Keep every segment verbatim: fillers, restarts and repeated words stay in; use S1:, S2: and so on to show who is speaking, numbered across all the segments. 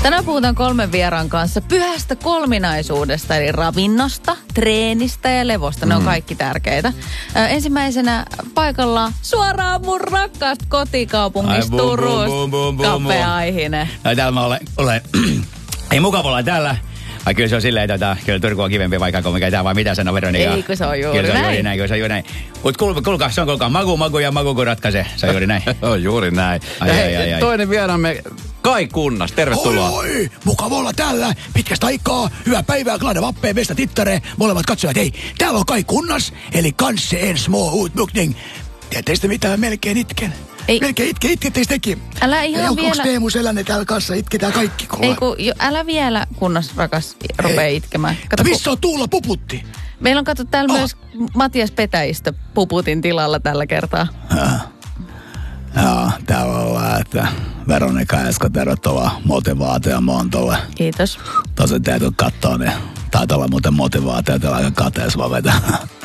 S1: Tänään puhutaan kolmen vieraan kanssa pyhästä kolminaisuudesta, eli ravinnosta, treenistä ja levosta. Ne on kaikki tärkeitä. Ö, ensimmäisenä paikalla suoraan mun rakkaasta kotikaupungista Turusta. Kapea Aihinen.
S2: No, täällä mä olen. olen. Ei mukava olla täällä. Ai kyllä se on silleen, että kyllä Turku on kivempi vaikka kuin mikä tää, vai mitä sanoo Veronika?
S1: Ei, kun se on juuri
S2: kyllä se on
S1: näin.
S2: juuri näin. Kyllä se on juuri näin. Mut kuulkaa, kuulkaa, se on kuulkaa magu, magu ja magu kun ratkaisee. Se on juuri näin.
S3: On juuri näin.
S2: Ai,
S3: ja
S2: ai,
S3: hei,
S2: ai, ai.
S3: toinen vieraamme Kai Kunnas, tervetuloa.
S4: Oi, oi, mukava olla täällä. Pitkästä aikaa. Hyvää päivää, glada vappeen, bästa tittare. Molemmat katsojat, hei, täällä on Kai Kunnas, eli kanske en små utbukning. Tiedätte sitä mitä, melkein itken.
S1: Ei.
S4: Melkein itken, itkette tekin.
S1: Älä ihan
S4: ja
S1: vielä...
S4: Onko Teemu Selänne täällä kanssa, itketään kaikki. Kun
S1: Ei kun, jo, älä vielä, kunnas rakas, rupea itkemään. Kato,
S4: missä on Tuula Puputti?
S1: meillä on kato täällä
S4: Oh.
S1: myös Matias Petäistö Puputin tilalla tällä kertaa.
S4: Joo, täällä ollaan, että Veronika Esko, tervetuloa motivaatio Montolle.
S1: Kiitos.
S4: Tosi täytyy katsoa, niin taitaa olla muuten motivaatio, että aika kateessa vaan vetää.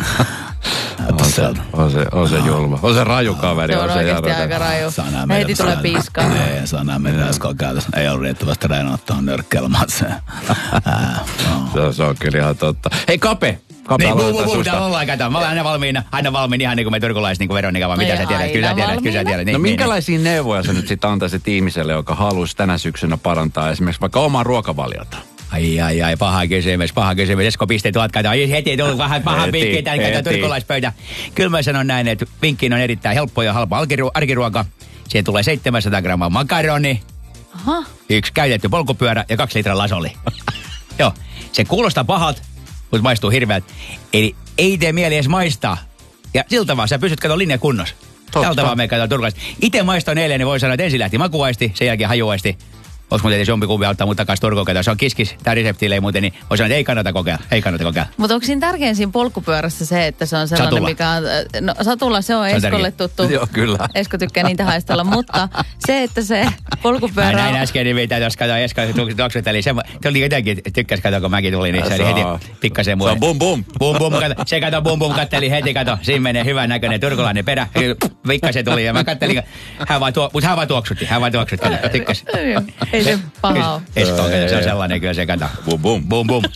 S3: On se, on se, on se julma. On se raju kaveri.
S1: Se on oikeasti aika raju. Heti tulee piskaa.
S4: Ei, saa näin meidän äsken käytössä. Ei ole riittävästi reenattua nyrkkeilemässä.
S3: Se, se on kyllä ihan totta. Hei Kape! Kape,
S2: Niin, buu, buu,
S3: aloitetaan
S2: buu,
S3: susta.
S2: täällä ollaan, kato. Mä olen aina valmiina, aina valmiina ihan niin kuin me turkulaiset, niin kuin Veronika, vaan mitä
S1: Ei,
S2: sä tiedät, kyllä sä
S1: aina
S2: tiedät, kyllä sä
S1: valmiina.
S2: tiedät. Niin,
S3: No
S2: niin,
S3: minkälaisia neuvoja sä nyt sitten antaisit ihmiselle, joka haluaisi tänä syksynä parantaa esimerkiksi vaikka omaa ruokavaliota?
S2: Ai, ai, ai, paha kysymys, paha kysymys. Esko piste tuot, kato. Ai, heti tullut vähän paha
S3: Heti,
S2: vinkki tämän, kato,
S3: heti.
S2: turkulaispöytä. Kyllä mä sanon näin, että vinkkiin on erittäin helppo ja halpa alkiru- arkiruoka. Siihen tulee seitsemänsataa grammaa makaroni,
S1: Aha.
S2: yksi käytetty polkupyörä ja kaksi litraa lasoli. Joo, se kuulostaa pahat, mutta maistuu hirveät. Eli ei tee mieli edes maistaa. Ja siltä vaan sä pysyt kato linja kunnossa.
S3: Totta.
S2: Tältä vaan me kato turkulaiset. Itse maistoin eilen, niin voi sanoa, että ensin lähti makuaisti, sen jälkeen hajuaisti. Olis muuten tietysti jompikumpi auttaa mut takas Turkuun, kato. Se on kiskis, tää reseptiille ei muuten, niin voi sanoa, että ei kannata kokeilla, ei kannata kokeilla.
S1: Mutta onko siinä tärkein siinä polkupyörässä se, että se on sellainen,
S2: Satula.
S1: mikä on... No Satula, se on
S2: Se on
S1: Eskolle
S2: tärkein.
S1: tuttu.
S3: Joo, kyllä.
S1: Esko tykkää niitä haistella, mutta se, että se polkupyörä...
S2: Mä näin äsken nimittäin, jos kato Esko tuoksutteli. Se, se oli jotenkin, tykkäs kato, kun mäkin tulin, niin se
S3: Se
S2: oli heti
S3: on-
S2: pikkasen
S3: Se
S2: mulle.
S3: on bum bum.
S2: Bum bum, kato, se kato bum bum, katteli heti, kato, siinä menee hyvän näköinen turkulainen perä. Pikkasen tuli ja mä kattelin, hän vaan tuo, mutta hän vaan tuoksutti, hän vaan tuoksutti, kato, tykkäs.
S1: Ei se paha ole.
S2: Esko, kato, se on sellainen kyllä se, kato.
S3: Bum bum.
S2: Bum bum.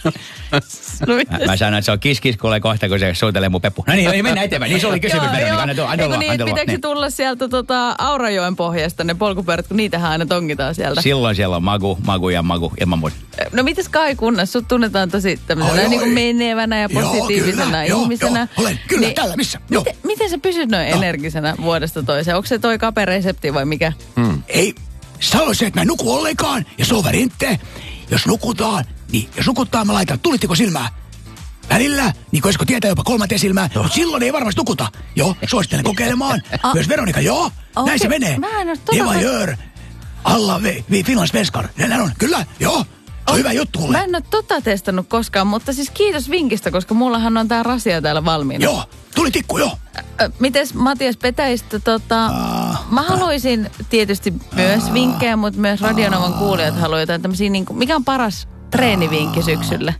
S1: No,
S2: Mä, mä sanon, että se on kiskis, kuulee kohta, kun se suutelee mun peppu. No niin, mennään eteenpäin. Niin se oli kysymys, Veronika. Anna tulla, anna tulla,
S1: niin,
S2: anna tulla.
S1: pitääkö se tulla sieltä tota, Aurajoen pohjasta ne polkupyörät, kun niitähän aina tongitaan sieltä?
S2: Silloin siellä on magu, magu ja magu, ilman muuta.
S1: No mites Kai Kunnas? Sut tunnetaan tosi tämmöisenä
S4: Oi,
S1: niin kuin
S4: oi.
S1: menevänä ja
S4: Joo,
S1: positiivisena
S4: kyllä,
S1: ihmisenä.
S4: Joo, joo, olen, kyllä, täällä, missä? Joo.
S1: Miten, miten sä pysyt noin
S4: Joo.
S1: energisenä vuodesta toiseen? Onko se toi kaperesepti vai mikä?
S4: Ei, sanoisin, että mä en nuku ollenkaan, ja se on värintte. Jos nukutaan, niin jos nukutaan, mä laitan, tulitteko silmää? Välillä, niin kuin Esko tietää jopa kolmanteen silmään, mutta silloin ei varmasti nukuta. Joo, suosittelen kokeilemaan.
S1: A-
S4: Myös Veronika, joo,
S1: Okei,
S4: näin se menee.
S1: mä en oo tota-
S4: Det var gör. Alla vi, vi finlandssvenskar. Näin on, kyllä, joo. Se on hyvä juttu mulle.
S1: Mä en ole tota testannut koskaan, mutta siis kiitos vinkistä, koska mullahan on tää rasia täällä valmiina.
S4: Joo, tuli tikku, joo.
S1: Ö, Mites Matias Petäistö, tota,
S4: Ah.
S1: mä haluaisin tietysti myös vinkkejä, mutta myös Radionovan kuulijat haluaa jotain tämmösiä, niin kuin, mikä on paras treenivinkki syksylle?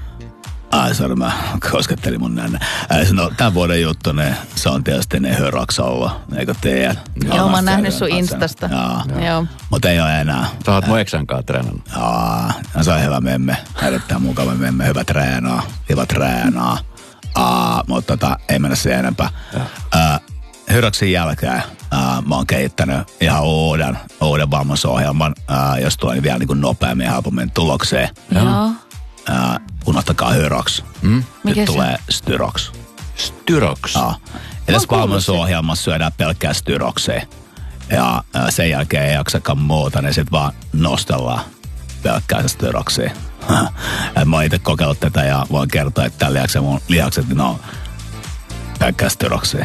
S4: Ai, sorry, mä koskettelin mun näin. Ai, no, tämän vuoden juttu, ne, se on tietysti ne Höraksalla, eikö tiedä?
S1: Joo, mä oon nähnyt sun Instasta.
S4: Joo.
S1: Joo.
S4: Mutta ei ole enää.
S3: Sä oot mun eksän kanssa treenannut.
S4: Aa, se on hyvä memme. Erittäin mukava memme. Hyvä treenaa. Hyvä treenaa. Aa, mutta tota, ei mennä siihen enempää. Ää, Hyraksin jälkeen ää, mä oon kehittänyt ihan uuden, uuden valmennusohjelman, ää, jos tulee niin vielä niin kuin nopeammin ja helpommin tulokseen.
S1: Joo.
S4: Ää, unohtakaa Hyraks.
S3: Mm?
S1: Mikä
S4: Nyt
S1: se?
S4: tulee Styroks.
S3: Styroks.
S4: Aa. Ja tässä valmennusohjelmassa syödään pelkkää Styroksea. Ja ää, sen jälkeen ei jaksakaan muuta, niin sit vaan nostellaan pelkkää Styroksia. Mä oon itse kokeillut tätä ja voin kertoa, että tällä lihaksella mun lihakset, niin on pelkkää Styroksia.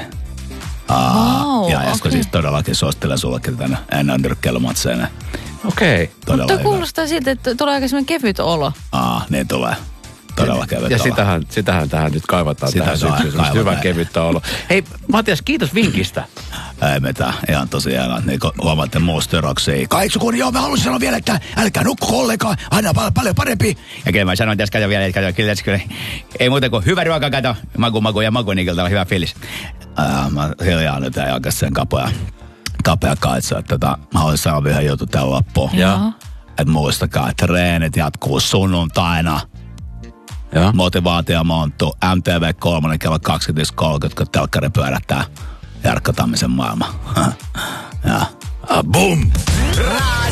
S1: Wow,
S4: ja Esko
S1: okei.
S4: siis todellakin suosittelen sullekin tänne ennen nyrkkeilymatseja.
S3: Okei.
S4: Todella
S1: Mutta
S4: hyvä.
S1: kuulostaa siltä, että tulee aika semmoinen kevyt olo.
S4: Aa, niin tulee. Todella kevyt
S3: Ja
S4: olla.
S3: sitähän, sitähän tähän nyt kaivataan
S4: Sitä
S3: tähän
S4: kai-
S3: syksyyn. Semmoista
S4: kaivataan.
S3: hyvä kevyttä olo. Hei Matias, kiitos vinkistä.
S4: Ei mitään, ihan tosiaan, niin kuin huomaatte muusta Styroksia. Kaiksukuun, joo, mä haluaisin sanoa vielä, että älkää nukkuko ollenkaan, aina on paljon, paljon parempi.
S2: Ja kyllä mä sanoin tässä kato vielä, että kato, kyllä tässä kyllä ei muuta kuin hyvä ruoka, kato, maku, maku ja maku, niin kyllä on hyvä fiilis.
S4: Ää, mä hiljaa nyt ei oikeasti sen kapea, kapea kaitsa, että tota, mä haluaisin sanoa vielä juttu tällä loppuun.
S1: Joo.
S4: että muistakaa, että treenit jatkuu sunnuntaina.
S3: Joo.
S4: Motivaatio monttu, M T V kolme kello kaksikymmentä kolmekymmentä, kun telkkari pyörättää Jarkko Tammisen maailma. Ja.
S3: Ah, boom!